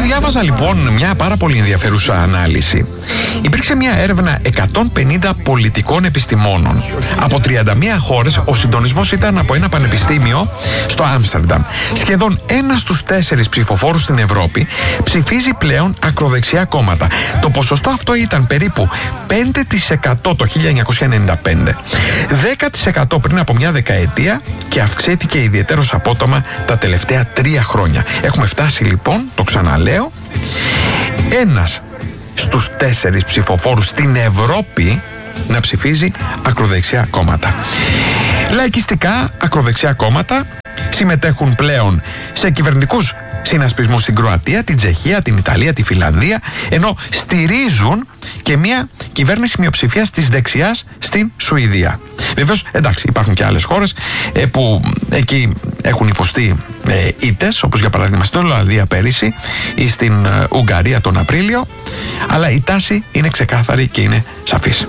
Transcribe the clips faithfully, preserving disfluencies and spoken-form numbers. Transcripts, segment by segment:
διάβαζα λοιπόν μια πάρα πολύ ενδιαφέρουσα ανάλυση. Υπήρξε μια έρευνα εκατόν πενήντα πολιτικών επιστημόνων. Από τριάντα μία χώρες ο συντονισμός ήταν από ένα πανεπιστήμιο στο Άμστερνταμ. Σχεδόν ένα στους τέσσερις ψηφοφόρους στην Ευρώπη ψηφίζει πλέον ακροδεξιά κόμματα. Το ποσοστό αυτό ήταν περίπου πέντε τοις εκατό το χίλια εννιακόσια ενενήντα πέντε, δέκα τοις εκατό πριν από μια δεκαετία και αυξήθηκε ιδιαιτέρως απότομα τα τελευταία τρία χρόνια. Έχουμε φτάσει λοιπόν, το ξαναλέω, ένας στους τέσσερις ψηφοφόρους στην Ευρώπη να ψηφίζει ακροδεξιά κόμματα. Λαϊκιστικά ακροδεξιά κόμματα συμμετέχουν πλέον σε κυβερνητικούς συνασπισμούς στην Κροατία, την Τσεχία, την Ιταλία, τη Φιλανδία, ενώ στηρίζουν και μια κυβέρνηση μειοψηφίας της δεξιάς στην Σουηδία. Βεβαίως, εντάξει, υπάρχουν και άλλες χώρες ε, που εκεί έχουν υποστεί ε, ήττες, όπως για παράδειγμα στην Ολλανδία πέρυσι ή στην ε, Ουγγαρία τον Απρίλιο, αλλά η τάση είναι ξεκάθαρη και είναι σαφής.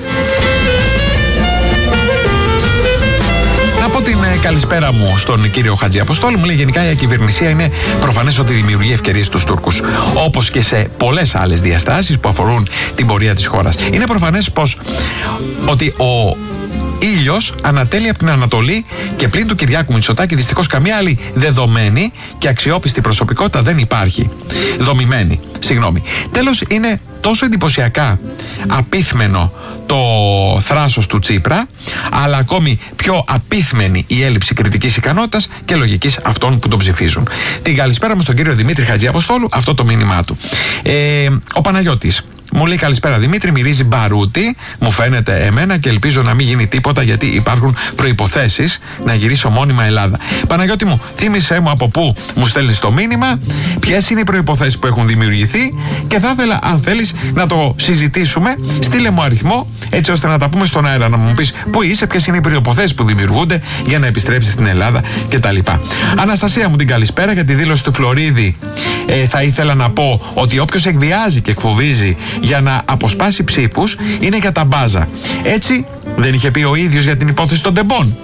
Από την ε, καλησπέρα μου στον κύριο Χατζιαποστόλου, μου λέει γενικά η ακυβερνησία είναι προφανές ότι δημιουργεί ευκαιρίες στους Τούρκους, όπως και σε πολλές άλλες διαστάσεις που αφορούν την πορεία της χώρας. Είναι προφανές πως ότι ο ήλιος ανατέλει από την Ανατολή και πλην του Κυριάκου Μητσοτάκη δυστυχώς καμία άλλη δεδομένη και αξιόπιστη προσωπικότητα δεν υπάρχει. Δομημένη, συγγνώμη. Τέλος, είναι τόσο εντυπωσιακά απίθμενο το θράσος του Τσίπρα, αλλά ακόμη πιο απίθμενη η έλλειψη κριτικής ικανότητας και λογικής αυτών που τον ψηφίζουν. Την καλησπέρα μου στον κύριο Δημήτρη Χατζιαποστόλου, αυτό το μήνυμά του. Ε, ο Παναγιώτης μου λέει καλησπέρα Δημήτρη, μυρίζει μπαρούτι, μου φαίνεται εμένα και ελπίζω να μην γίνει τίποτα γιατί υπάρχουν προϋποθέσεις να γυρίσω μόνιμα Ελλάδα. Παναγιώτη μου, θύμισέ μου από πού μου στέλνεις το μήνυμα, ποιες είναι οι προϋποθέσεις που έχουν δημιουργηθεί και θα ήθελα αν θέλεις να το συζητήσουμε, στείλε μου αριθμό έτσι ώστε να τα πούμε στον αέρα, να μου πεις πού είσαι, ποιες είναι οι προϋποθέσεις που δημιουργούνται για να επιστρέψεις στην Ελλάδα κτλ. Αναστασία μου την καλησπέρα για τη δήλωση του Φλωρίδη. Ε, θα ήθελα να πω ότι όποιος εκβιάζει και εκφοβίζει για να αποσπάσει ψήφους είναι για τα μπάζα. Έτσι δεν είχε πει ο ίδιος για την υπόθεση των τεμπών?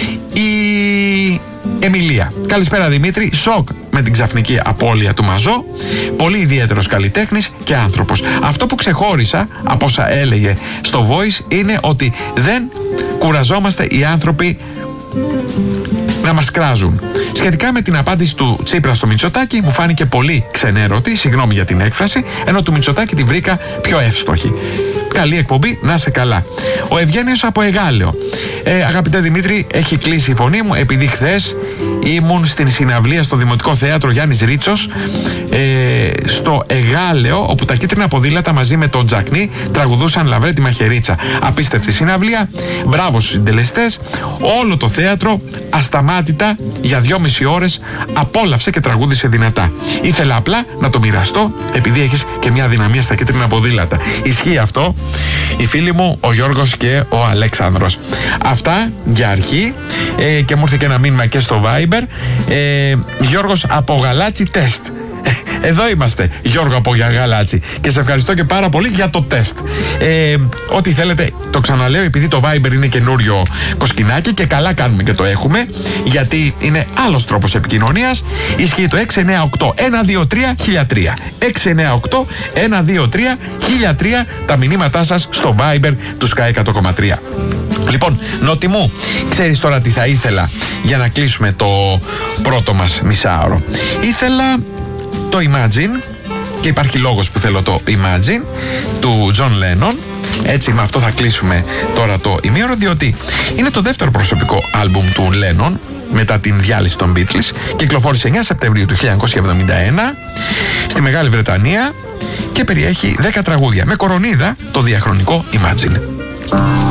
Η Εμιλία. Καλησπέρα Δημήτρη, σοκ με την ξαφνική απώλεια του Μαζό. Πολύ ιδιαίτερος καλλιτέχνης και άνθρωπος. Αυτό που ξεχώρισα από όσα έλεγε στο Voice είναι ότι δεν κουραζόμαστε οι άνθρωποι να μας κράζουν. Σχετικά με την απάντηση του Τσίπρα στο Μητσοτάκη, μου φάνηκε πολύ ξενέρωτη, συγγνώμη για την έκφραση, ενώ του Μητσοτάκη την βρήκα πιο εύστοχη. Καλή εκπομπή, να σε καλά. Ο Ευγένιος από Εγάλεο. Ε, αγαπητέ Δημήτρη, έχει κλείσει η φωνή μου επειδή χθες ήμουν στην συναυλία στο Δημοτικό Θέατρο Γιάννης Ρίτσος ε, στο Εγάλεο, όπου τα κίτρινα ποδήλατα μαζί με τον Τζακνί τραγουδούσαν Λαβρέ τη Μαχαιρίτσα. Απίστευτη συναυλία, μπράβο στους συντελεστές. Όλο το θέατρο ασταμάτητα για δυόμιση ώρες απόλαυσε και τραγούδισε δυνατά. Ήθελα απλά να το μοιραστώ επειδή έχεις και μια δυναμία στα κίτρινα ποδήλατα. Ισχύει αυτό, οι φίλοι μου ο Γιώργος και ο Αλέξανδρος. Αυτά για αρχή ε, και μου ήρθε και ένα μήνυμα και στο Viber. ε, Γιώργος από Γαλάτσι τεστ. Εδώ είμαστε, Γιώργο από Γαλάτσι, και σε ευχαριστώ και πάρα πολύ για το τεστ. Ε, ό,τι θέλετε, το ξαναλέω, επειδή το Viber είναι καινούριο κοσκινάκι και καλά κάνουμε και το έχουμε, γιατί είναι άλλος τρόπος επικοινωνίας. Ισχύει το έξι εννιά οκτώ ένα δύο τρία χίλια τρία. έξι εννιά οκτώ ένα δύο τρία χίλια τρία τα μηνύματά σας στο Viber του Sky εκατό κόμμα τρία. Λοιπόν, Νότι μου, ξέρεις τώρα τι θα ήθελα για να κλείσουμε το πρώτο μας μισάωρο? Ήθελα το Imagine, και υπάρχει λόγος που θέλω το Imagine του John Lennon. Έτσι, με αυτό θα κλείσουμε τώρα το ημίωρο, διότι είναι το δεύτερο προσωπικό άλμπουμ του Lennon μετά την διάλυση των Beatles. Κυκλοφόρησε εννιά Σεπτεμβρίου του χίλια εννιακόσια εβδομήντα ένα στη Μεγάλη Βρετανία και περιέχει δέκα τραγούδια με κορονίδα το διαχρονικό Imagine.